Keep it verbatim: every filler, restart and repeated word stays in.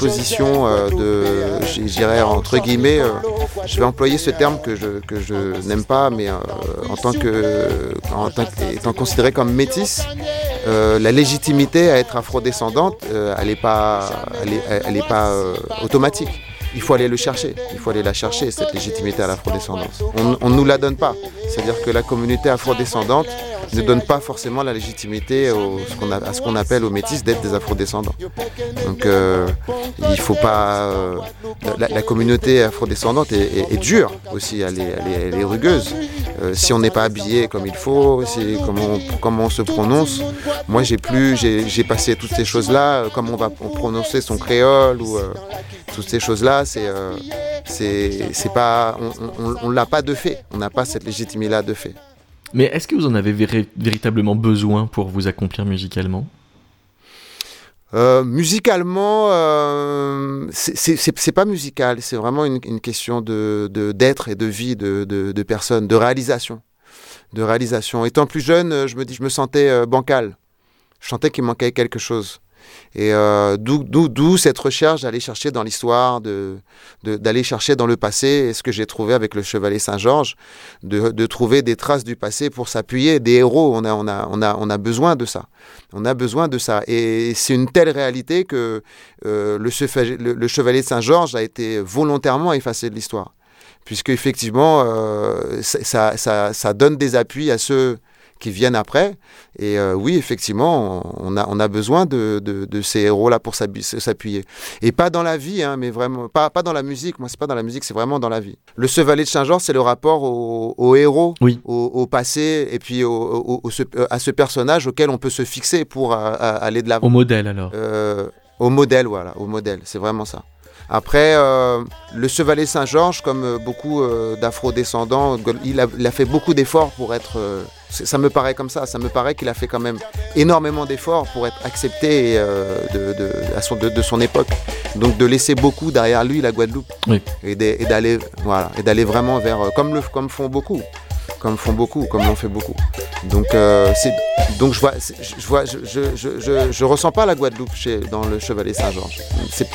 position euh, de, je dirais entre guillemets, euh, je vais employer ce terme que je, que je n'aime pas, mais euh, en tant que, en tant qu'étant considérée comme métisse, euh, la légitimité à être afrodescendante, euh, elle n'est pas, elle est, elle est pas euh, automatique. Il faut aller le chercher, il faut aller la chercher, cette légitimité à l'afrodescendance. On ne nous la donne pas, c'est-à-dire que la communauté afrodescendante ne donne pas forcément la légitimité au, ce qu'on a, à ce qu'on appelle aux métis d'être des afrodescendants. Donc euh, il faut pas... Euh, la, la communauté afrodescendante est, est, est dure aussi, elle est, elle est, elle est rugueuse. Euh, si on n'est pas habillé comme il faut, si, comment, on, comment on se prononce. Moi j'ai plus, j'ai, j'ai passé toutes ces choses-là, comment on va prononcer son créole ou... Euh, toutes ces choses-là, c'est, euh, c'est, c'est pas, on ne l'a pas de fait. On n'a pas cette légitimité-là de fait. Mais est-ce que vous en avez véri- véritablement besoin pour vous accomplir musicalement ? euh, Musicalement, euh, c'est, c'est, c'est, c'est pas musical. C'est vraiment une, une question de, de, d'être et de vie de, de, de personnes, de réalisation. De réalisation. Étant plus jeune, je me, dis, je me sentais euh, bancal. Je sentais qu'il manquait quelque chose. Et euh, d'où, d'où, d'où cette recherche d'aller chercher dans l'histoire, de, de, d'aller chercher dans le passé, et ce que j'ai trouvé avec le Chevalier Saint-Georges, de, de trouver des traces du passé pour s'appuyer, des héros, on a, on, a, on, a, on a besoin de ça. On a besoin de ça. Et c'est une telle réalité que euh, le, chevalier, le, le Chevalier Saint-Georges a été volontairement effacé de l'histoire. Puisque effectivement, euh, ça, ça, ça donne des appuis à ceux qui viennent après. Et euh, oui, effectivement, on a, on a besoin de, de, de ces héros-là pour s'appuyer. Et pas dans la vie, hein, mais vraiment, pas, pas dans la musique. Moi, c'est pas dans la musique, c'est vraiment dans la vie. Le Chevalier de Saint-Georges, c'est le rapport au, au héros, oui. au, au passé, et puis au, au, au, à ce personnage auquel on peut se fixer pour à, à aller de l'avant. Au modèle, alors. Euh, au modèle, voilà, au modèle, c'est vraiment ça. Après, euh, le Chevalier Saint-Georges, comme beaucoup euh, d'afro-descendants, il a, il a fait beaucoup d'efforts pour être... Euh, ça me paraît comme ça, ça me paraît qu'il a fait quand même énormément d'efforts pour être accepté euh, de, de, à son, de, de son époque. Donc de laisser beaucoup derrière lui la Guadeloupe. Oui. Et, de, et, d'aller, voilà, et d'aller vraiment vers... Comme, le, comme font beaucoup. Comme font beaucoup, comme l'ont fait beaucoup. Donc, euh, c'est, donc je vois, je, vois, je, je, je, je, je ressens pas la Guadeloupe chez, dans le Chevalier Saint-Georges. C'est